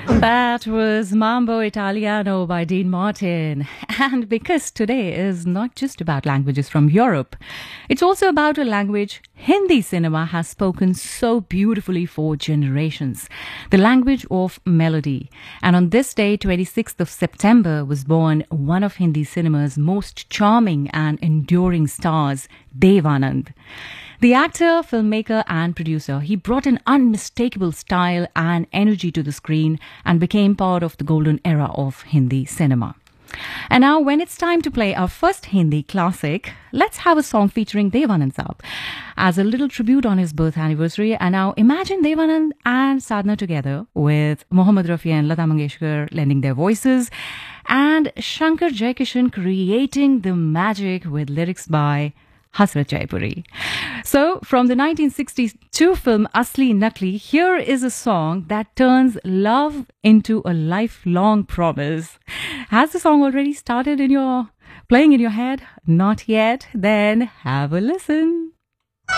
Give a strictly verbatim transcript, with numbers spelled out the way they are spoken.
That was Mambo Italiano by Dean Martin. And because today is not just about languages from Europe, it's also about a language Hindi cinema has spoken so beautifully for generations. The language of melody. And on this day, twenty-sixth of September, was born one of Hindi cinema's most charming and enduring stars, Dev Anand. The actor, filmmaker and producer, he brought an unmistakable style and energy to the screen and became part of the golden era of Hindi cinema. And now when it's time to play our first Hindi classic, let's have a song featuring Dev Anand Saab as a little tribute on his birth anniversary. And now imagine Dev Anand and Sadhna together with Mohammad Rafi and Lata Mangeshkar lending their voices and Shankar Jaikishan creating the magic with lyrics by Hasrat Jaipuri. So, from the nineteen sixty-two film Asli Nakli, here is a song that turns love into a lifelong promise. Has the song already started in your, playing in your head? Not yet? Then have a listen.